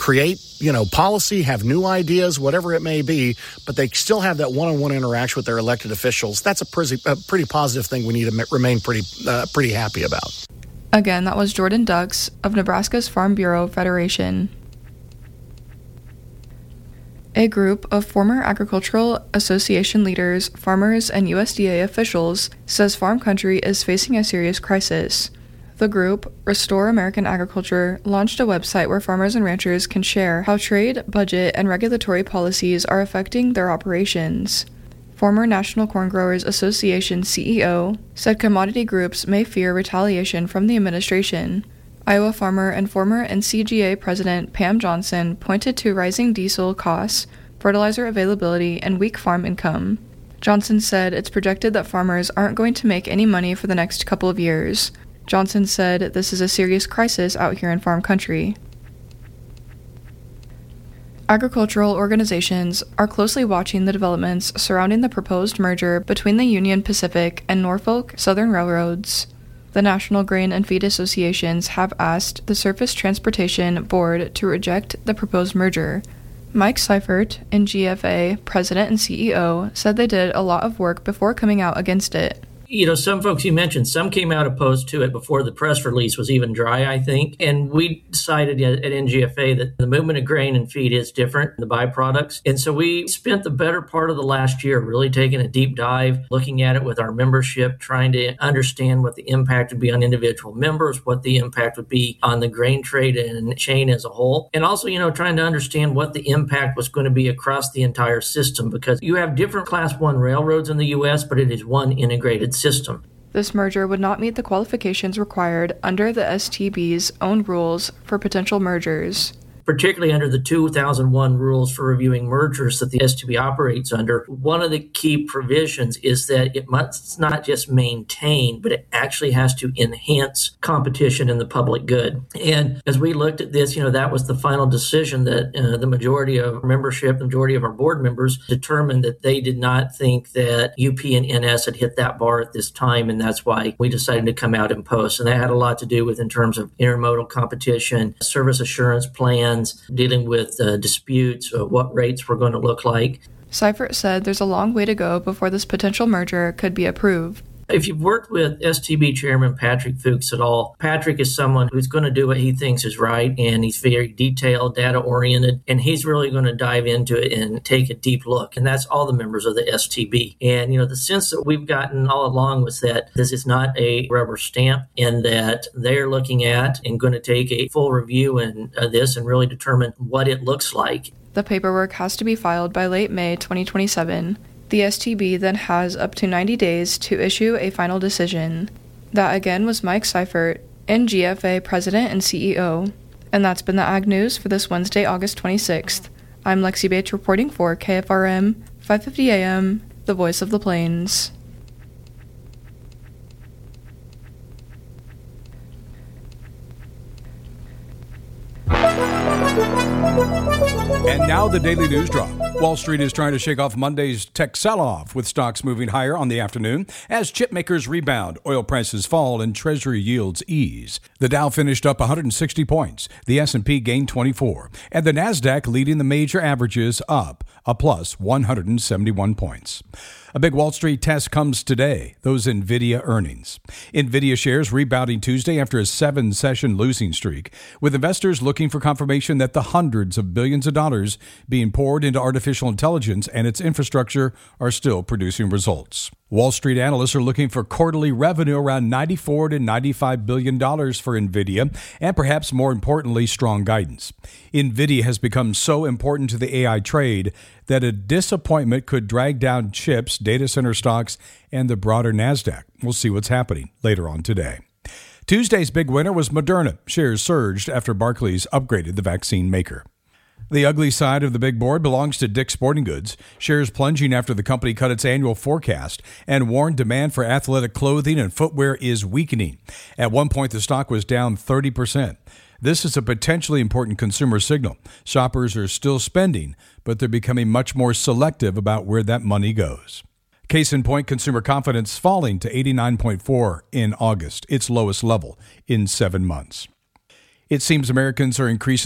create, policy, have new ideas, whatever it may be, but they still have that one-on-one interaction with their elected officials. That's a pretty positive thing we need to remain pretty happy about. Again, that was Jordan Dux of Nebraska's Farm Bureau Federation. A group of former Agricultural Association leaders, farmers, and USDA officials says farm country is facing a serious crisis. The group, Restore American Agriculture, launched a website where farmers and ranchers can share how trade, budget, and regulatory policies are affecting their operations. Former National Corn Growers Association CEO said commodity groups may fear retaliation from the administration. Iowa farmer and former NCGA President Pam Johnson pointed to rising diesel costs, fertilizer availability, and weak farm income. Johnson said it's projected that farmers aren't going to make any money for the next couple of years. Johnson said this is a serious crisis out here in farm country. Agricultural organizations are closely watching the developments surrounding the proposed merger between the Union Pacific and Norfolk Southern Railroads. The National Grain and Feed Associations have asked the Surface Transportation Board to reject the proposed merger. Mike Seifert, NGFA president and CEO, said they did a lot of work before coming out against it. Some folks you mentioned, some came out opposed to it before the press release was even dry, I think. And we decided at NGFA that the movement of grain and feed is different, the byproducts. And so we spent the better part of the last year really taking a deep dive, looking at it with our membership, trying to understand what the impact would be on individual members, what the impact would be on the grain trade and chain as a whole. And also, trying to understand what the impact was going to be across the entire system, because you have different Class 1 railroads in the U.S., but it is one integrated system. This merger would not meet the qualifications required under the STB's own rules for potential mergers. Particularly under the 2001 rules for reviewing mergers that the STB operates under, one of the key provisions is that it must not just maintain, but it actually has to enhance competition in the public good. And as we looked at this, that was the final decision that the majority of membership, the majority of our board members determined that they did not think that UP and NS had hit that bar at this time. And that's why we decided to come out and post. And that had a lot to do with in terms of intermodal competition, service assurance plans, dealing with disputes, what rates were going to look like. Seifert said there's a long way to go before this potential merger could be approved. If you've worked with STB Chairman Patrick Fuchs at all, Patrick is someone who's going to do what he thinks is right, and he's very detailed, data-oriented, and he's really going to dive into it and take a deep look. And that's all the members of the STB. And, the sense that we've gotten all along was that this is not a rubber stamp, and that they're looking at and going to take a full review in this and really determine what it looks like. The paperwork has to be filed by late May 2027. The STB then has up to 90 days to issue a final decision. That again was Mike Seifert, NGFA President and CEO. And that's been the Ag News for this Wednesday, August 26th. I'm Lexi Bates reporting for KFRM 550 AM, the voice of the plains. And now the Daily News Drop. Wall Street is trying to shake off Monday's tech sell-off, with stocks moving higher on the afternoon as chip makers rebound, oil prices fall, and Treasury yields ease. The Dow finished up 160 points, the S&P gained 24, and the Nasdaq leading the major averages up a plus 171 points. A big Wall Street test comes today, those NVIDIA earnings. NVIDIA shares rebounding Tuesday after a 7-session losing streak, with investors looking for confirmation that the hundreds of billions of dollars being poured into artificial intelligence and its infrastructure are still producing results. Wall Street analysts are looking for quarterly revenue around $94 to $95 billion for NVIDIA, and perhaps more importantly, strong guidance. NVIDIA has become so important to the AI trade that a disappointment could drag down chips, data center stocks, and the broader Nasdaq. We'll see what's happening later on today. Tuesday's big winner was Moderna. Shares surged after Barclays upgraded the vaccine maker. The ugly side of the big board belongs to Dick's Sporting Goods, shares plunging after the company cut its annual forecast and warned demand for athletic clothing and footwear is weakening. At one point, the stock was down 30%. This is a potentially important consumer signal. Shoppers are still spending, but they're becoming much more selective about where that money goes. Case in point, consumer confidence falling to 89.4 in August, its lowest level in 7 months. It seems Americans are increasingly